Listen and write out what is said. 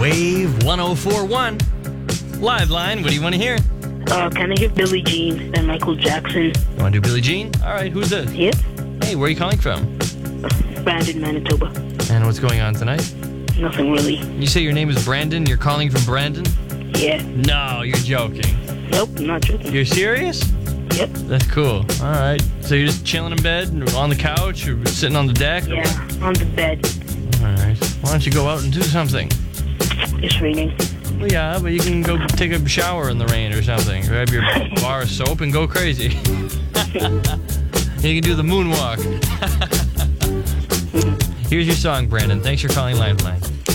Wave 1041. Live line, what do you want to hear? Can I hear Billie Jean and Michael Jackson? You want to do Billie Jean? All right, who's this? Yep. Hey, where are you calling from? Brandon, Manitoba. And what's going on tonight? Nothing really. You say your name is Brandon? You're calling from Brandon? Yeah. No, you're joking. Nope, not joking. You're serious? Yep. That's cool. All right. So you're just chilling in bed, on the couch, or sitting on the deck? Yeah, on the bed. All right. Why don't you go out and do something? It's raining. Well, yeah, but you can go take a shower in the rain or something. Grab your bar of soap and go crazy. You can do the moonwalk. Here's your song, Brandon. Thanks for calling Lifeline.